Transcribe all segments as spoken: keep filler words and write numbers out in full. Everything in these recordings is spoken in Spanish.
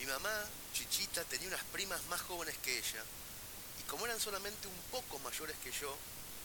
Mi mamá, Chichita, tenía unas primas más jóvenes que ella, y como eran solamente un poco mayores que yo,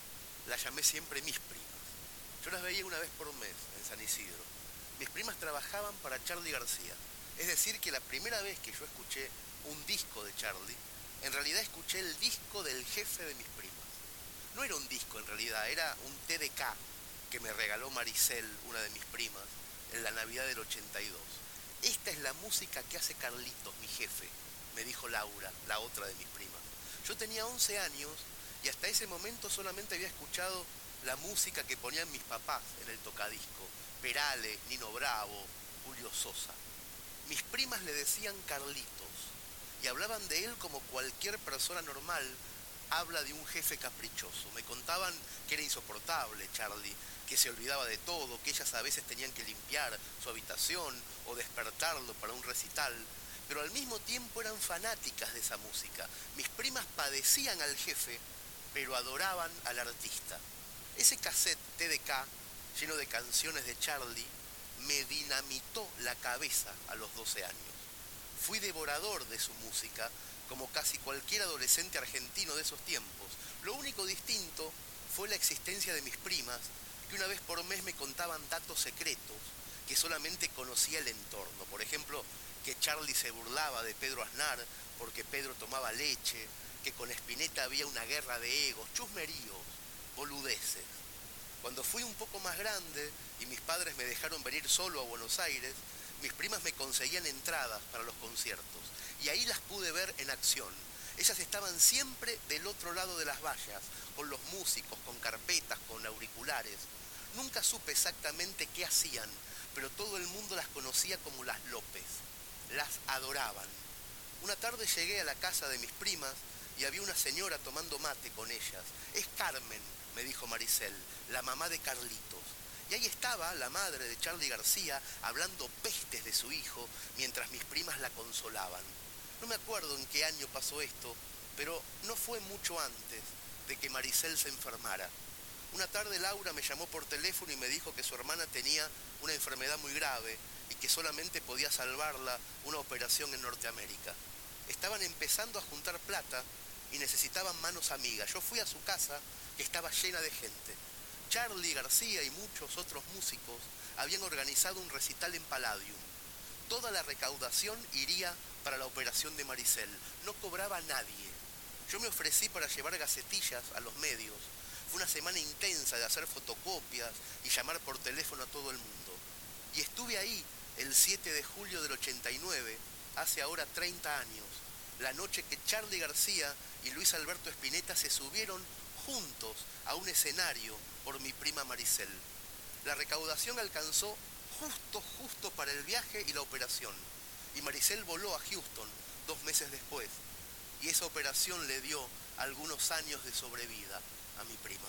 las llamé siempre mis primas. Yo las veía una vez por mes en San Isidro. Mis primas trabajaban para Charly García. Es decir, que la primera vez que yo escuché un disco de Charly, en realidad escuché el disco del jefe de mis primas. No era un disco en realidad, era un T D K que me regaló Maricel, una de mis primas, en la Navidad del ochenta y dos. Esta es la música que hace Carlitos, mi jefe, me dijo Laura, la otra de mis primas. Yo tenía once años y hasta ese momento solamente había escuchado la música que ponían mis papás en el tocadisco. Perales, Nino Bravo, Julio Sosa. Mis primas le decían Carlitos y hablaban de él como cualquier persona normal habla de un jefe caprichoso. Me contaban que era insoportable Charly, que se olvidaba de todo, que ellas a veces tenían que limpiar su habitación o despertarlo para un recital, pero al mismo tiempo eran fanáticas de esa música. Mis primas padecían al jefe, pero adoraban al artista. Ese cassette T D K, lleno de canciones de Charly, me dinamitó la cabeza a los doce años. Fui devorador de su música, como casi cualquier adolescente argentino de esos tiempos. Lo único distinto fue la existencia de mis primas, que una vez por mes me contaban datos secretos que solamente conocía el entorno. Por ejemplo, que Charly se burlaba de Pedro Aznar porque Pedro tomaba leche, que con Spinetta había una guerra de egos, chusmeríos, boludeces. Cuando fui un poco más grande y mis padres me dejaron venir solo a Buenos Aires, mis primas me conseguían entradas para los conciertos y ahí las pude ver en acción. Ellas estaban siempre del otro lado de las vallas, con los músicos, con carpetas, con auriculares. Nunca supe exactamente qué hacían, pero todo el mundo las conocía como las López. Las adoraban. Una tarde llegué a la casa de mis primas y había una señora tomando mate con ellas. Es Carmen, me dijo Maricel, la mamá de Carlitos. Y ahí estaba la madre de Charly García hablando pestes de su hijo mientras mis primas la consolaban. No me acuerdo en qué año pasó esto, pero no fue mucho antes de que Maricel se enfermara. Una tarde Laura me llamó por teléfono y me dijo que su hermana tenía una enfermedad muy grave y que solamente podía salvarla una operación en Norteamérica. Estaban empezando a juntar plata y necesitaban manos amigas. Yo fui a su casa, que estaba llena de gente. Charly García y muchos otros músicos habían organizado un recital en Palladium. Toda la recaudación iría para la operación de Maricel. No cobraba nadie. Yo me ofrecí para llevar gacetillas a los medios. Fue una semana intensa de hacer fotocopias y llamar por teléfono a todo el mundo. Y estuve ahí el siete de julio del ochenta y nueve, hace ahora treinta años, la noche que Charly García y Luis Alberto Spinetta se subieron juntos a un escenario por mi prima Maricel. La recaudación alcanzó justo, justo para el viaje y la operación. Y Maricel voló a Houston dos meses después. Y esa operación le dio algunos años de sobrevida a mi prima.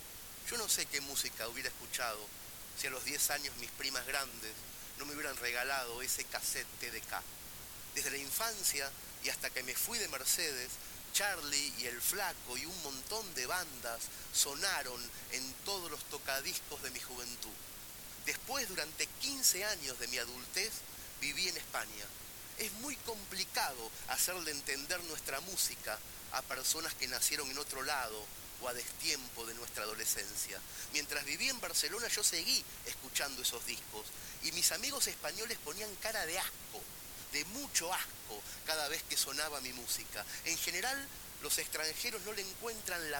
Yo no sé qué música hubiera escuchado si a los diez años mis primas grandes no me hubieran regalado ese cassette T D K. Desde la infancia y hasta que me fui de Mercedes, Charly y El Flaco y un montón de bandas sonaron en todos los tocadiscos de mi juventud. Después, durante quince años de mi adultez, viví en España. Es muy complicado hacerle entender nuestra música a personas que nacieron en otro lado o a destiempo de nuestra adolescencia. Mientras viví en Barcelona yo seguí escuchando esos discos y mis amigos españoles ponían cara de asco, de mucho asco cada vez que sonaba mi música. En general, los extranjeros no le encuentran la